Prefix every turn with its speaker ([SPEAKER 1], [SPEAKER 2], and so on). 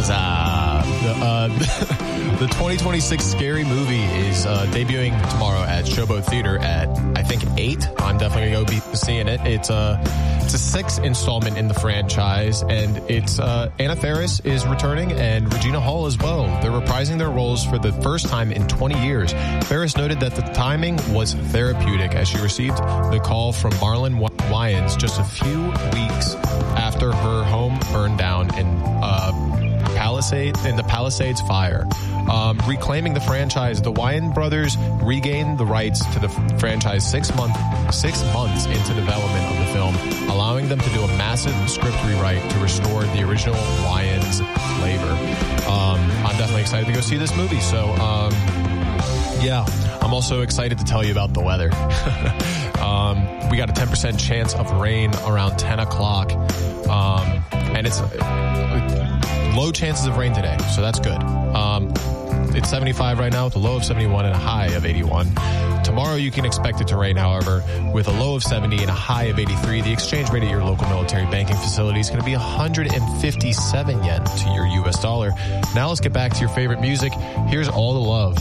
[SPEAKER 1] The 2026 Scary Movie is debuting tomorrow at Showboat Theater at, I think, 8. I'm definitely going to go be seeing it. It's a 6th installment in the franchise, and it's Anna Faris is returning and Regina Hall as well. They're reprising their roles for the first time in 20 years. Faris noted that the timing was therapeutic as she received the call from Marlon Wayans just a few weeks after her home burned down in the Palisades fire. Reclaiming the franchise, the Wayans brothers regained the rights to the franchise 6 months into development of the film, allowing them to do a massive script rewrite to restore the original Wayans flavor. I'm definitely excited to go see this movie. So, yeah, I'm also excited to tell you about the weather. We got a 10% chance of rain around 10 o'clock. And it's low chances of rain today, so that's good. It's 75 right now with a low of 71 and a high of 81. Tomorrow you can expect it to rain, however, with a low of 70 and a high of 83. The exchange rate at your local military banking facility is going to be 157 yen to your U.S. dollar. Now let's get back to your favorite music. Here's All the Love